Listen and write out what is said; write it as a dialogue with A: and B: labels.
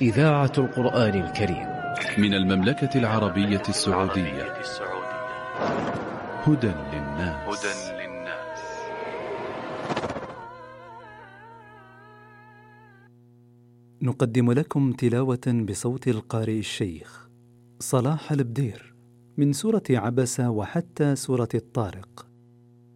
A: إذاعة القرآن الكريم
B: من المملكة العربية السعودية. هدى للناس.
C: نقدم لكم تلاوة بصوت القارئ الشيخ صلاح البدير من سورة عبس وحتى سورة الطارق،